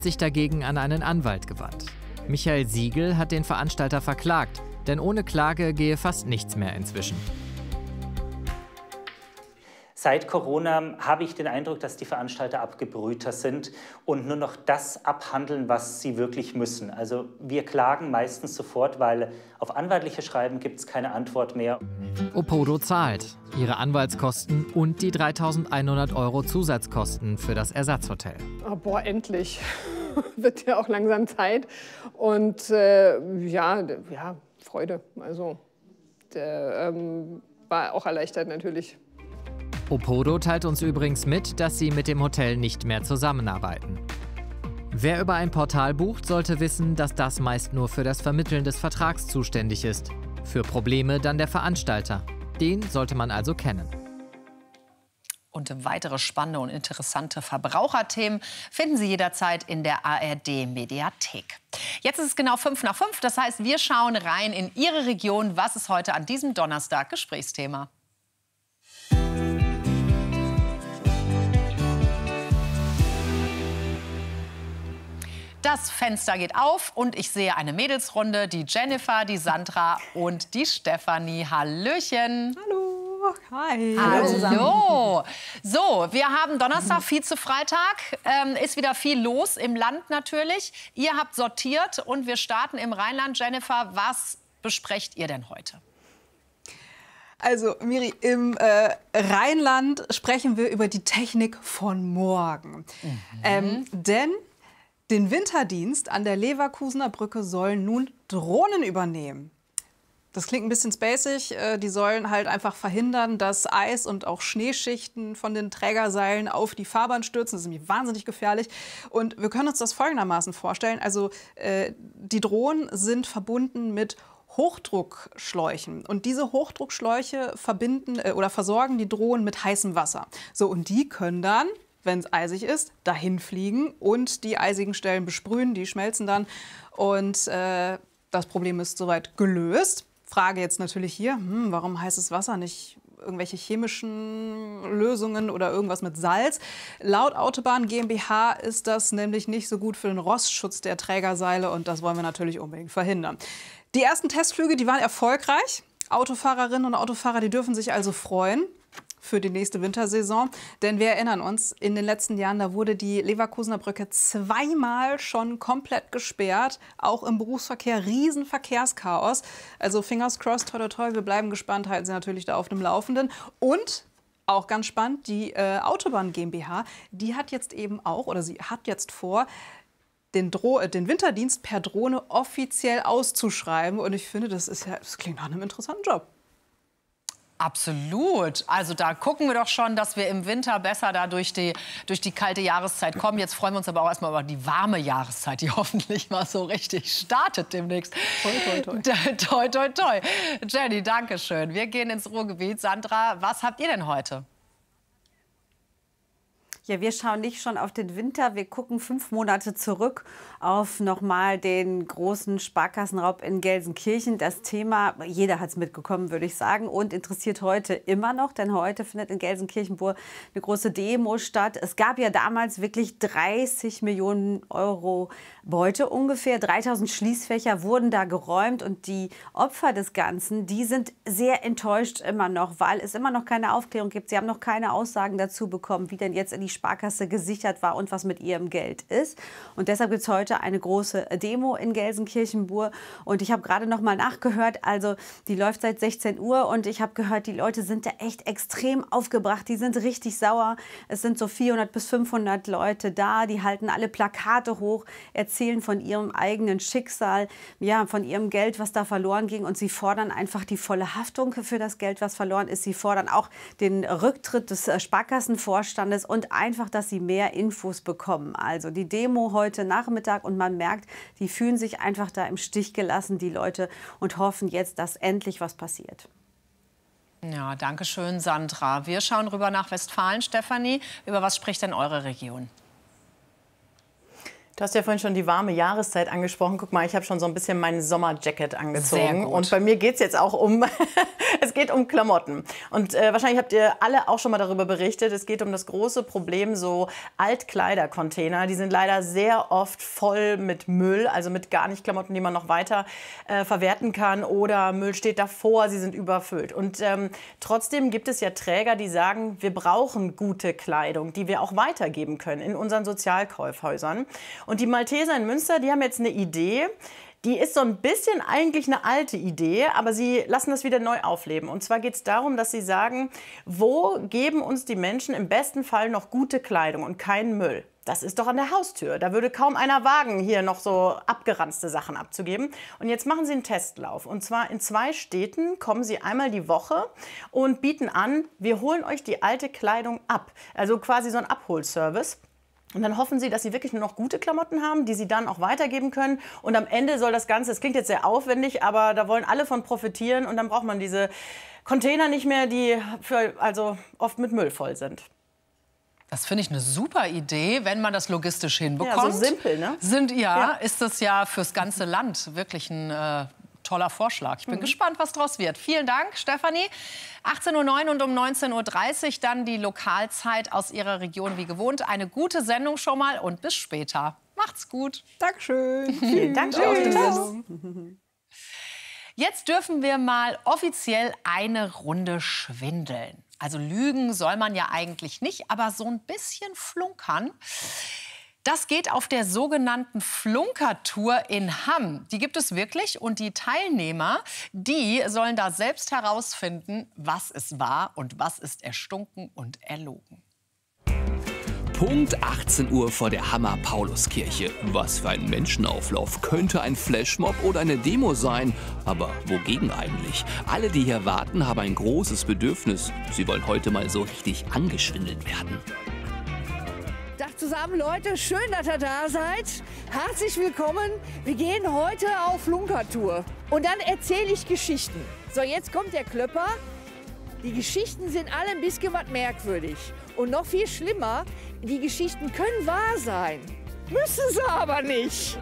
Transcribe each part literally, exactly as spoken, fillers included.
sich dagegen an einen Anwalt gewandt. Michael Siegel hat den Veranstalter verklagt, denn ohne Klage gehe fast nichts mehr inzwischen. Seit Corona habe ich den Eindruck, dass die Veranstalter abgebrühter sind und nur noch das abhandeln, was sie wirklich müssen. Also wir klagen meistens sofort, weil auf anwaltliche Schreiben gibt es keine Antwort mehr. Opodo zahlt ihre Anwaltskosten und die dreitausendeinhundert Euro Zusatzkosten für das Ersatzhotel. Oh, boah, endlich. Wird ja auch langsam Zeit. Und äh, ja, ja, Freude. Also der, ähm, war auch erleichtert natürlich. Opodo teilt uns übrigens mit, dass sie mit dem Hotel nicht mehr zusammenarbeiten. Wer über ein Portal bucht, sollte wissen, dass das meist nur für das Vermitteln des Vertrags zuständig ist. Für Probleme dann der Veranstalter. Den sollte man also kennen. Und weitere spannende und interessante Verbraucherthemen finden Sie jederzeit in der A R D-Mediathek. Jetzt ist es genau fünf nach fünf, das heißt, wir schauen rein in Ihre Region. Was ist heute an diesem Donnerstag Gesprächsthema? Das Fenster geht auf und ich sehe eine Mädelsrunde, die Jennifer, die Sandra und die Stefanie. Hallöchen. Hallo. Hi. Hallo. So, wir haben Donnerstag, Vize-Freitag. Ähm, ist wieder viel los im Land natürlich. Ihr habt sortiert und wir starten im Rheinland. Jennifer, was besprecht ihr denn heute? Also, Miri, im äh, Rheinland sprechen wir über die Technik von morgen. Mhm. Ähm, denn den Winterdienst an der Leverkusener Brücke sollen nun Drohnen übernehmen. Das klingt ein bisschen spacig. Die sollen halt einfach verhindern, dass Eis und auch Schneeschichten von den Trägerseilen auf die Fahrbahn stürzen. Das ist nämlich wahnsinnig gefährlich. Und wir können uns das folgendermaßen vorstellen. Also äh, die Drohnen sind verbunden mit Hochdruckschläuchen. Und diese Hochdruckschläuche verbinden äh, oder versorgen die Drohnen mit heißem Wasser. So, und die können dann, wenn es eisig ist, dahin fliegen und die eisigen Stellen besprühen, die schmelzen dann. Und äh, das Problem ist soweit gelöst. Frage jetzt natürlich hier, hm, warum heißes Wasser, nicht irgendwelche chemischen Lösungen oder irgendwas mit Salz? Laut Autobahn GmbH ist das nämlich nicht so gut für den Rostschutz der Trägerseile und das wollen wir natürlich unbedingt verhindern. Die ersten Testflüge, die waren erfolgreich. Autofahrerinnen und Autofahrer, die dürfen sich also freuen für die nächste Wintersaison. Denn wir erinnern uns, in den letzten Jahren, da wurde die Leverkusener Brücke zweimal schon komplett gesperrt. Auch im Berufsverkehr Riesenverkehrschaos. Also fingers crossed, toi toi toi, wir bleiben gespannt, halten Sie natürlich da auf dem Laufenden. Und auch ganz spannend, die äh, Autobahn GmbH, die hat jetzt eben auch, oder sie hat jetzt vor, den, Dro den Winterdienst per Drohne offiziell auszuschreiben. Und ich finde, das, ist ja, das klingt nach einem interessanten Job. Absolut. Also da gucken wir doch schon, dass wir im Winter besser da durch die, durch die kalte Jahreszeit kommen. Jetzt freuen wir uns aber auch erstmal über die warme Jahreszeit, die hoffentlich mal so richtig startet demnächst. Toi, toi, toi. toi, toi, toi. Jenny, danke schön. Wir gehen ins Ruhrgebiet. Sandra, was habt ihr denn heute? Ja, wir schauen nicht schon auf den Winter, wir gucken fünf Monate zurück auf nochmal den großen Sparkassenraub in Gelsenkirchen. Das Thema, jeder hat es mitbekommen, würde ich sagen, und interessiert heute immer noch, denn heute findet in Gelsenkirchen-Bur eine große Demo statt. Es gab ja damals wirklich dreißig Millionen Euro Beute ungefähr, dreitausend Schließfächer wurden da geräumt und die Opfer des Ganzen, die sind sehr enttäuscht immer noch, weil es immer noch keine Aufklärung gibt. Sie haben noch keine Aussagen dazu bekommen, wie denn jetzt in die Sparkasse gesichert war und was mit ihrem Geld ist. Und deshalb gibt es heute eine große Demo in Gelsenkirchen-Bur. Und ich habe gerade noch mal nachgehört, also die läuft seit sechzehn Uhr und ich habe gehört, die Leute sind da echt extrem aufgebracht. Die sind richtig sauer. Es sind so vierhundert bis fünfhundert Leute da, die halten alle Plakate hoch, erzählen von ihrem eigenen Schicksal, ja, von ihrem Geld, was da verloren ging. Und sie fordern einfach die volle Haftung für das Geld, was verloren ist. Sie fordern auch den Rücktritt des Sparkassenvorstandes und einfach, dass sie mehr Infos bekommen. Also die Demo heute Nachmittag und man merkt, die fühlen sich einfach da im Stich gelassen, die Leute, und hoffen jetzt, dass endlich was passiert. Ja, danke schön, Sandra. Wir schauen rüber nach Westfalen. Stefanie, über was spricht denn eure Region? Du hast ja vorhin schon die warme Jahreszeit angesprochen. Guck mal, ich habe schon so ein bisschen meinen Sommerjacket angezogen. Und bei mir geht es jetzt auch um, es geht um Klamotten. Und äh, wahrscheinlich habt ihr alle auch schon mal darüber berichtet. Es geht um das große Problem, so Altkleidercontainer. Die sind leider sehr oft voll mit Müll, also mit gar nicht Klamotten, die man noch weiter äh, verwerten kann. Oder Müll steht davor, sie sind überfüllt. Und ähm, trotzdem gibt es ja Träger, die sagen, wir brauchen gute Kleidung, die wir auch weitergeben können in unseren Sozialkaufhäusern. Und die Malteser in Münster, die haben jetzt eine Idee. Die ist so ein bisschen eigentlich eine alte Idee, aber sie lassen das wieder neu aufleben. Und zwar geht es darum, dass sie sagen, wo geben uns die Menschen im besten Fall noch gute Kleidung und keinen Müll? Das ist doch an der Haustür. Da würde kaum einer wagen, hier noch so abgeranzte Sachen abzugeben. Und jetzt machen sie einen Testlauf. Und zwar in zwei Städten kommen sie einmal die Woche und bieten an, wir holen euch die alte Kleidung ab. Also quasi so ein Abholservice. Und dann hoffen sie, dass sie wirklich nur noch gute Klamotten haben, die sie dann auch weitergeben können. Und am Ende soll das Ganze, es klingt jetzt sehr aufwendig, aber da wollen alle von profitieren. Und dann braucht man diese Container nicht mehr, die für, also oft mit Müll voll sind. Das finde ich eine super Idee, wenn man das logistisch hinbekommt. Ja, so simpel, ne? Sind, ja, ja. ist das ja fürs ganze Land wirklich ein äh, toller Vorschlag. Ich bin mhm. gespannt, was draus wird. Vielen Dank, Stefanie. achtzehn Uhr neun und um neunzehn Uhr dreißig dann die Lokalzeit aus Ihrer Region wie gewohnt. Eine gute Sendung schon mal und bis später. Macht's gut. Dankeschön. Vielen Dank für die Sendung. Jetzt dürfen wir mal offiziell eine Runde schwindeln. Also lügen soll man ja eigentlich nicht, aber so ein bisschen flunkern. Das geht auf der sogenannten Flunkertour in Hamm. Die gibt es wirklich und die Teilnehmer, die sollen da selbst herausfinden, was es war und was ist erstunken und erlogen. Punkt achtzehn Uhr vor der Hammer Pauluskirche. Was für ein Menschenauflauf. Könnte ein Flashmob oder eine Demo sein. Aber wogegen eigentlich? Alle, die hier warten, haben ein großes Bedürfnis. Sie wollen heute mal so richtig angeschwindelt werden. Tag zusammen, Leute. Schön, dass ihr da seid. Herzlich willkommen. Wir gehen heute auf Flunkertour. Und dann erzähle ich Geschichten. So, jetzt kommt der Klöpper. Die Geschichten sind alle ein bisschen was merkwürdig. Und noch viel schlimmer, die Geschichten können wahr sein. Müssen sie aber nicht.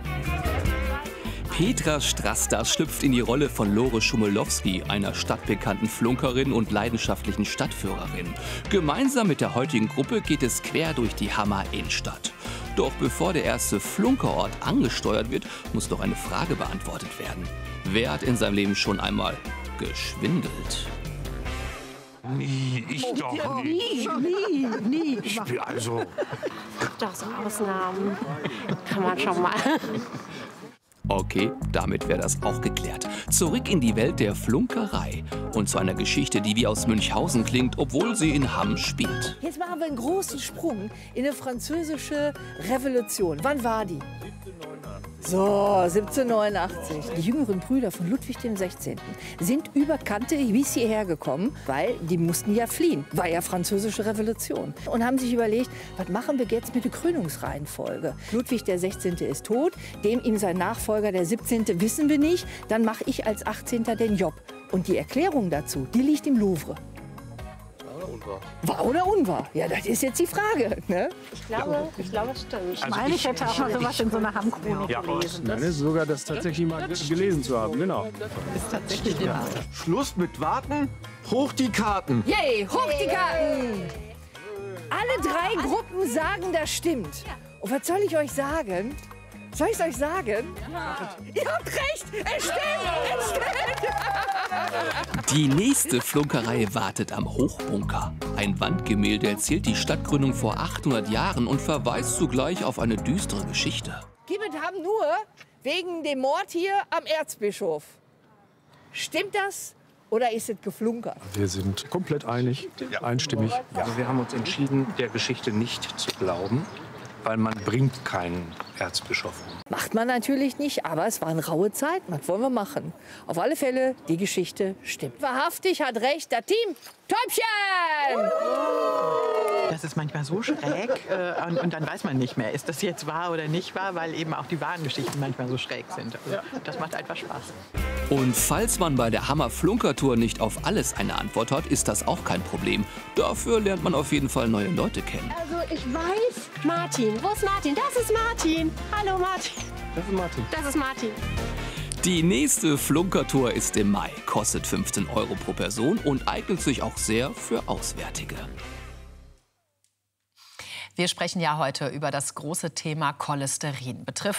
Petra Strastas schlüpft in die Rolle von Lore Schummelowski, einer stadtbekannten Flunkerin und leidenschaftlichen Stadtführerin. Gemeinsam mit der heutigen Gruppe geht es quer durch die Hammer Innenstadt. Doch bevor der erste Flunkerort angesteuert wird, muss noch eine Frage beantwortet werden. Wer hat in seinem Leben schon einmal geschwindelt? Nie, ich oh, doch ja, nicht. Nie, nie, nie. Ich bin also... Doch, so Ausnahmen kann man schon mal. Okay, damit wäre das auch geklärt. Zurück in die Welt der Flunkerei und zu einer Geschichte, die wie aus Münchhausen klingt, obwohl sie in Hamm spielt. Jetzt machen wir einen großen Sprung in eine französische Revolution. Wann war die? So, siebzehnhundertneunundachtzig. Die jüngeren Brüder von Ludwig dem Sechzehnten sind über Kante bis hierher gekommen, weil die mussten ja fliehen. War ja französische Revolution. Und haben sich überlegt, was machen wir jetzt mit der Krönungsreihenfolge? Ludwig der Sechzehnte ist tot, dem ihm sein Nachfolger der siebzehnte wissen wir nicht. Dann mache ich als achtzehnter den Job. Und die Erklärung dazu, die liegt im Louvre. Wahr oder unwahr? Ja, das ist jetzt die Frage. Ne? Ich glaube, ich glaube, es stimmt. Ich Also meine, ich ich- hätte auch mal sowas in so einer Hammchronik Ja, gelesen. Nein, ist sogar das tatsächlich mal gelesen zu haben, genau. Ist tatsächlich wahr. Schluss mit Warten, hoch die Karten. Yay, hoch die Karten! Alle drei Gruppen sagen, das stimmt. Und was soll ich euch sagen? Soll ich es euch sagen? Ja. Ihr habt recht! Es stimmt! Es stimmt! Die nächste Flunkerei wartet am Hochbunker. Ein Wandgemälde erzählt die Stadtgründung vor achthundert Jahren und verweist zugleich auf eine düstere Geschichte. Gibbet haben nur wegen dem Mord hier am Erzbischof. Stimmt das oder ist es geflunkert? Wir sind komplett einig, einstimmig. Also wir haben uns entschieden, der Geschichte nicht zu glauben, weil man bringt keinen Erzbischof um. Macht man natürlich nicht, aber es waren raue Zeiten. Was wollen wir machen? Auf alle Fälle, die Geschichte stimmt. Wahrhaftig hat recht, das Team Täubchen! Das ist manchmal so schräg äh, und, und dann weiß man nicht mehr, ist das jetzt wahr oder nicht wahr, weil eben auch die wahren Geschichten manchmal so schräg sind. Also, das macht einfach Spaß. Und falls man bei der Hammer-Flunker-Tour nicht auf alles eine Antwort hat, ist das auch kein Problem. Dafür lernt man auf jeden Fall neue Leute kennen. Also ich weiß, Martin. Wo ist Martin? Das ist Martin. Hallo Martin. Das ist Martin. Das ist Martin. Die nächste Flunker-Tour ist im Mai, kostet fünfzehn Euro pro Person und eignet sich auch sehr für Auswärtige. Wir sprechen ja heute über das große Thema Cholesterin. Betrifft